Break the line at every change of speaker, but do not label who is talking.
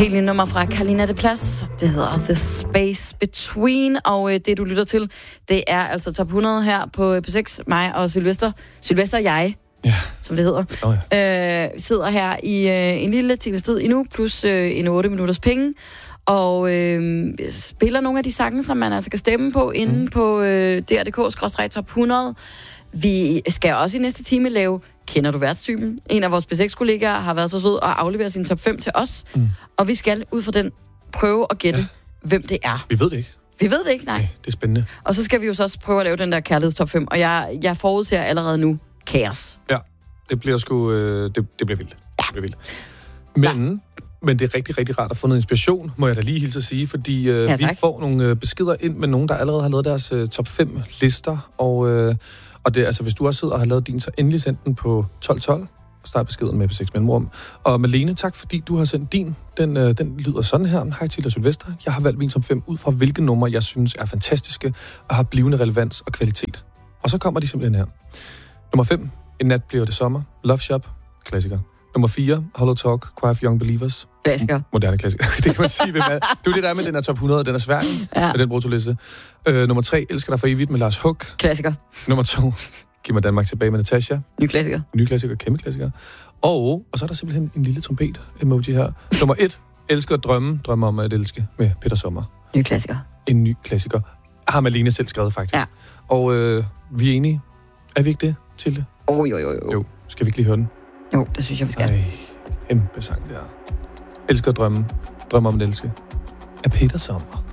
Helt nyt nummer fra Carolina de Plas. Det hedder The Space Between, og det du lytter til, det er altså top 100 her på P6. Mig og Sylvester. Sylvester og jeg, som det hedder. Sidder her i en lille times tid endnu, plus en 8 minutters penge. Og spiller nogle af de sange, som man altså kan stemme på inde på dr.dk/top 100. Vi skal også i næste time lave Kender du værtstypen? En af vores B6-kollegaer har været så sød at aflevere sin top 5 til os. Og vi skal ud fra den prøve at gætte, hvem det er.
Vi ved det ikke.
Vi ved det ikke, nej.
Det er spændende.
Og så skal vi jo så også prøve at lave den der kærlighedstop 5. Og jeg forudser allerede nu kaos.
Ja, det bliver sgu... Det bliver vildt. Ja. Det bliver vildt. Men det er rigtig, rigtig rart at få noget inspiration, må jeg da lige hilse at sige, fordi vi får nogle beskeder ind med nogen, der allerede har lavet deres top 5 lister, og det er altså, hvis du også sidder og har lavet din, så endelig send den på 1212, og start beskeden med P6 Mellemrum. Og Malene, tak fordi du har sendt din. Den lyder sådan her. Hej til Sylvester. Jeg har valgt min top 5 ud fra, hvilke numre jeg synes er fantastiske, og har blivende relevans og kvalitet. Og så kommer de simpelthen her. Nummer 5, En nat bliver det sommer. Love Shop, klassiker. Nummer 4, Hollow Talk, Cry for Young Believers.
Klassiker.
Moderne klassiker. Det kan man sige. Det er jo det, der er med den her top 100, den er svær, med den brutoliste. Nummer 3, Elsker dig for evigt med Lars Huck.
Klassiker.
Nummer 2, Giv mig Danmark tilbage med Natasha.
Ny klassiker.
Ny klassiker, kæmpe klassiker. Og så er der simpelthen en lille trompet-emoji her. Nummer 1, Elsker at drømme. Drømmer om at elske med Peter Sommer.
Ny klassiker.
En ny klassiker. Har Malene selv skrevet, faktisk. Ja. Og vi er enige. Er vi ikke det til det? Jo. Skal vi ikke lige høre den?
Jo, det synes jeg, vi skal.
Ej, kæmpe sang der. Elsker at drømme. Drømmer om at elske. Af Peter Sommer.